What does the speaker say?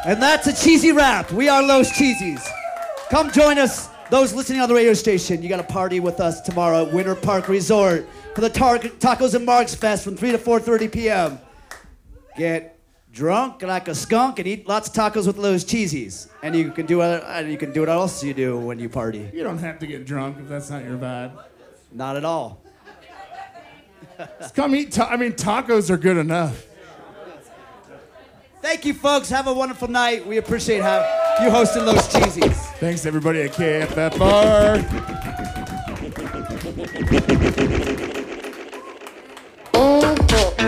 And that's a cheesy wrap. We are Los Cheesies. Come join us, those listening on the radio station. You got a party with us tomorrow at Winter Park Resort for the Tacos and Marks Fest from 3 to 4:30 p.m. Get drunk like a skunk and eat lots of tacos with Los Cheesies. And you can do what else you do when you party. You don't have to get drunk if that's not your vibe. Not at all. Just come eat. Tacos are good enough. Thank you, folks. Have a wonderful night. We appreciate you hosting Los Cheesies. Thanks, everybody at KFFR.